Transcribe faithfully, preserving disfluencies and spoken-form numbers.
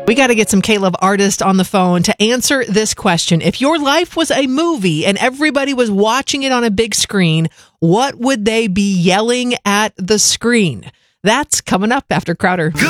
We got to get some K-Love artist on the phone to answer this question. If your life was a movie and everybody was watching it on a big screen, what would they be yelling at the screen? That's coming up after Crowder.